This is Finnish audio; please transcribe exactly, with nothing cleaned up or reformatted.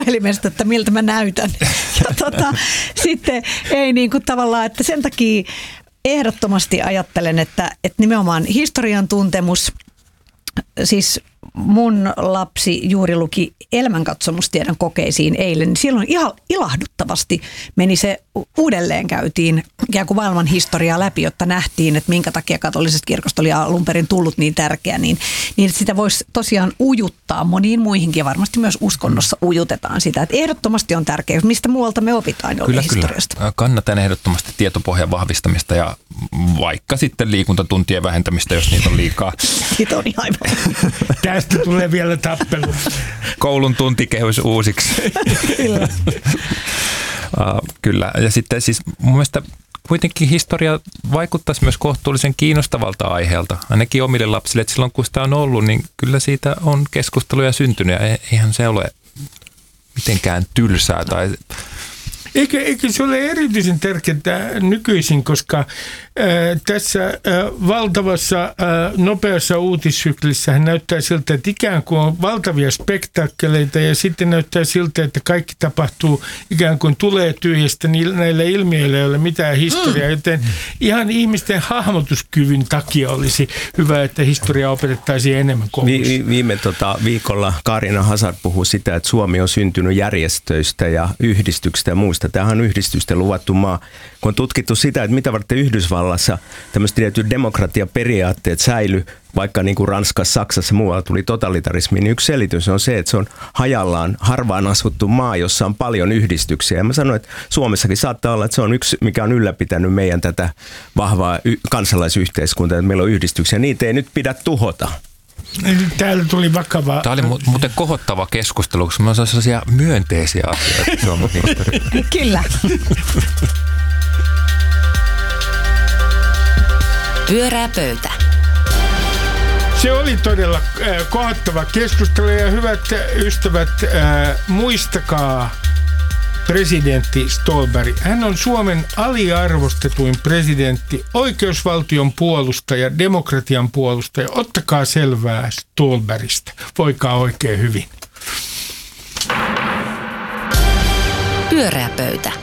puhelimesta, että miltä mä näytän. Ja tota, sitten ei niin kuin tavallaan, että sen takia ehdottomasti ajattelen, että, että nimenomaan historian tuntemus, siis mun lapsi juuri luki elämänkatsomustiedon kokeisiin eilen, niin silloin ihan ilahduttavasti meni se uudelleen käytiin ikään kuin maailman historiaa läpi, jotta nähtiin, että minkä takia katolisesta kirkosta oli alun perin tullut niin tärkeä, niin, niin sitä voisi tosiaan ujuttaa moniin muihinkin ja varmasti myös uskonnossa ujutetaan sitä, että ehdottomasti on tärkeää, mistä muualta me opitaan jollain historiasta. Kyllä, kannatan ehdottomasti tietopohjan vahvistamista ja vaikka sitten liikuntatuntien vähentämistä, jos niitä on liikaa. Siitä on aivan. Tästä tulee vielä tappelu. Koulun tuntikehys uusiksi. Kyllä. uh, kyllä. Ja sitten siis mun mielestä kuitenkin historia vaikuttaisi myös kohtuullisen kiinnostavalta aiheelta. Ainakin omille lapsille, että silloin kun sitä on ollut, niin kyllä siitä on keskusteluja syntynyt. Ja eihän se ole mitenkään tylsää tai... Eikö, eikö se ole erityisen tärkeää nykyisin, koska ää, tässä ää, valtavassa ää, nopeassa uutissyklissä näyttää siltä, että ikään kuin on valtavia spektaakkeleita ja sitten näyttää siltä, että kaikki tapahtuu ikään kuin tulee tyhjästä, niin näillä ilmiöillä ei ole mitään historiaa, joten ihan ihmisten hahmotuskyvyn takia olisi hyvä, että historiaa opetettaisiin enemmän koulussa. Vi, viime tota, viikolla Kaarina Hazard puhui sitä, että Suomi on syntynyt järjestöistä ja yhdistyksistä ja muista. Tämähän on yhdistysten luvattu maa. Kun on tutkittu sitä, että mitä varten Yhdysvallassa tämmöiset tietyt demokratiaperiaatteet säily, vaikka niin kuin Ranskassa, Saksassa muualla tuli totalitarismi, niin yksi selitys on se, että se on hajallaan harvaan asuttu maa, jossa on paljon yhdistyksiä. Ja mä sanoin, että Suomessakin saattaa olla, että se on yksi, mikä on ylläpitänyt meidän tätä vahvaa kansalaisyhteiskuntaa, että meillä on yhdistyksiä. Niitä ei nyt pidä tuhota. Täällä tuli vakavaa. Tämä oli mu- muuten kohottava keskustelu, koska me on sellaisia myönteisiä asioita Suomen historiassa. Kyllä. Pyörää pöytä. Se oli todella äh, kohottava keskustelu ja hyvät ystävät, äh, muistakaa presidentti Ståhlberg. Hän on Suomen aliarvostetuin presidentti, oikeusvaltion puolustaja, demokratian puolustaja. Ottakaa selvää Ståhlbergistä. Voikaa oikein hyvin. Pyöreä pöytä.